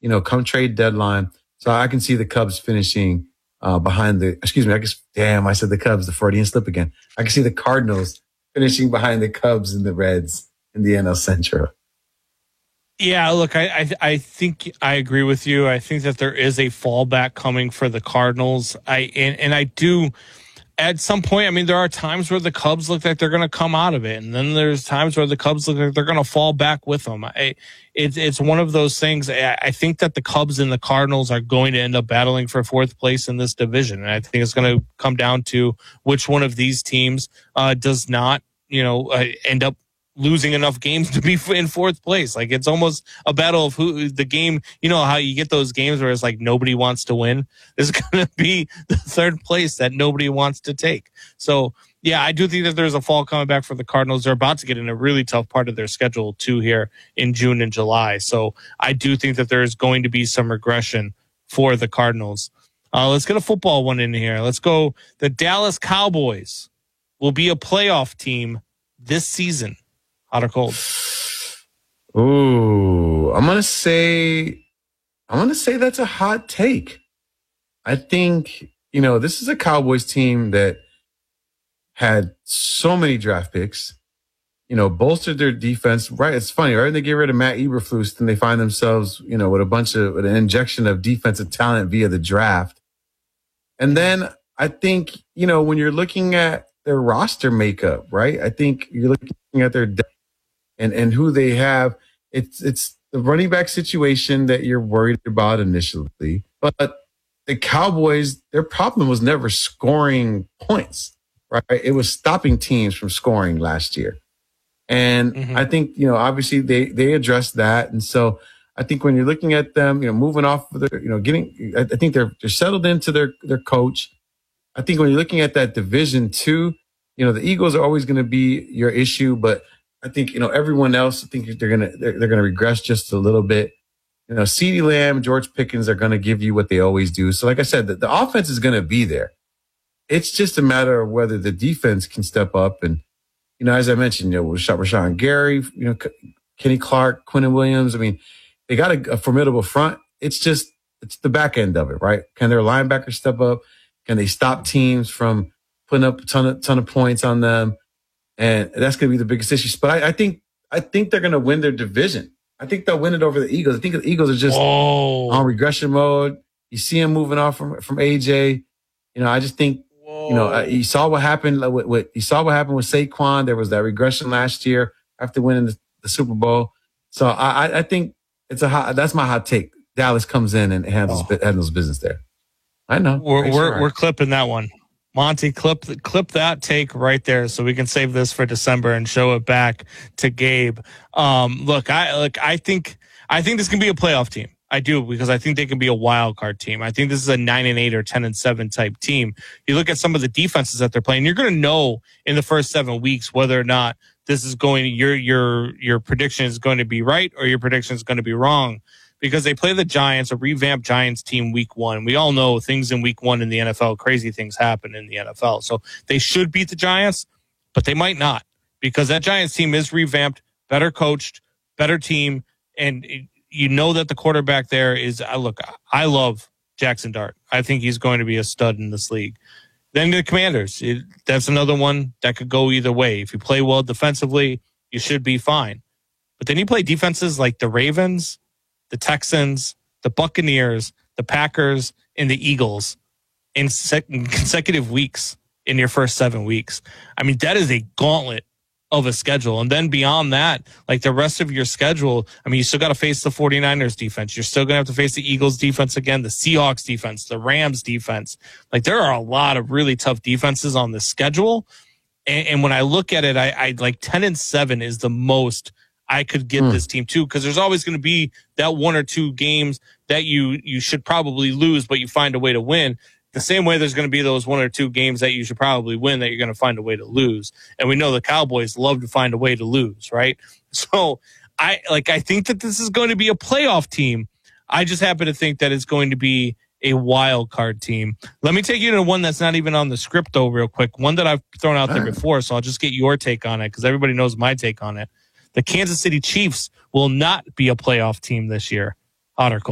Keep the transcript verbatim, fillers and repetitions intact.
you know, come trade deadline. So I can see the Cubs finishing uh, behind the, excuse me, I guess, damn, I said the Cubs, the Freudian slip again. I can see the Cardinals finishing behind the Cubs and the Reds in the N L Central. Yeah, look, I, I I think I agree with you. I think that there is a fallback coming for the Cardinals. I and, and I do at some point. I mean, there are times where the Cubs look like they're going to come out of it, and then there's times where the Cubs look like they're going to fall back with them. I, it's it's one of those things. I, I think that the Cubs and the Cardinals are going to end up battling for fourth place in this division, and I think it's going to come down to which one of these teams uh, does not, you know, uh, end up losing enough games to be in fourth place. Like, it's almost a battle of who the game, you know, how you get those games where it's like nobody wants to win. This is going to be the third place that nobody wants to take. So, yeah, I do think that there's a fall coming back for the Cardinals. They're about to get in a really tough part of their schedule too here in June and July. So I do think that there's going to be some regression for the Cardinals. Uh, let's get a football one in here. Let's go. The Dallas Cowboys will be a playoff team this season. Hot or cold? Ooh, I'm gonna say, I'm gonna say that's a hot take. I think, you know, this is a Cowboys team that had so many draft picks, you know, bolstered their defense. Right, it's funny, right? They get rid of Matt Eberflus, and they find themselves, you know, with a bunch of with an injection of defensive talent via the draft. And then I think, you know, when you're looking at their roster makeup, right? I think you're looking at their depth and and who they have. It's it's the running back situation that you're worried about initially. But the Cowboys, their problem was never scoring points, right? It was stopping teams from scoring last year. And mm-hmm. I think, you know, obviously they they addressed that. And so I think when you're looking at them, you know, moving off of their, you know, getting, I think they're they're settled into their their coach. I think when you're looking at that division too, you know, the Eagles are always going to be your issue, but I think, you know, everyone else, I think they're going to, they're, they're going to regress just a little bit. You know, CeeDee Lamb, George Pickens are going to give you what they always do. So like I said, the, the offense is going to be there. It's just a matter of whether the defense can step up. And, you know, as I mentioned, you know, with Rashawn Gary, you know, Kenny Clark, Quinnen Williams. I mean, they got a, a formidable front. It's just, it's the back end of it, right? Can their linebackers step up? Can they stop teams from putting up a ton of, ton of points on them? And that's going to be the biggest issue. But I, I think I think they're going to win their division. I think they'll win it over the Eagles. I think the Eagles are just Whoa. on regression mode. You see them moving off from from A J. You know, I just think Whoa. you know uh, you saw what happened with, with you saw what happened with Saquon. There was that regression last year after winning the, the Super Bowl. So I, I think it's a hot, that's my hot take. Dallas comes in and handles oh. handles business there. I know we're we're, we're clipping that one. Monty, clip clip that take right there, so we can save this for December and show it back to Gabe. Um, look, I look, I think I think this can be a playoff team. I do, because I think they can be a wild card team. I think this is a nine and eight or ten and seven type team. You look at some of the defenses that they're playing, you're going to know in the first seven weeks whether or not this is going. Your your your prediction is going to be right or your prediction is going to be wrong. Because they play the Giants, a revamped Giants team week one. We all know things in week one in the N F L, crazy things happen in the N F L. So they should beat the Giants, but they might not, because that Giants team is revamped, better coached, better team. And you know that the quarterback there is, uh, look, I love Jackson Dart. I think he's going to be a stud in this league. Then the Commanders, it, that's another one that could go either way. If you play well defensively, you should be fine. But then you play defenses like the Ravens, the Texans, the Buccaneers, the Packers, and the Eagles in sec- consecutive weeks in your first seven weeks. I mean, that is a gauntlet of a schedule. And then beyond that, like the rest of your schedule, I mean, you still got to face the 49ers defense. You're still going to have to face the Eagles defense again, the Seahawks defense, the Rams defense. Like, there are a lot of really tough defenses on the schedule. And, and when I look at it, I, I like ten and seven is the most I could get mm. this team too, because there's always going to be that one or two games that you you should probably lose, but you find a way to win. The same way there's going to be those one or two games that you should probably win that you're going to find a way to lose. And we know the Cowboys love to find a way to lose, right? So I like I think that this is going to be a playoff team. I just happen to think that it's going to be a wild card team. Let me take you to one that's not even on the script though, real quick. One that I've thrown out there before, so I'll just get your take on it because everybody knows my take on it. The Kansas City Chiefs will not be a playoff team this year. Hot or cold?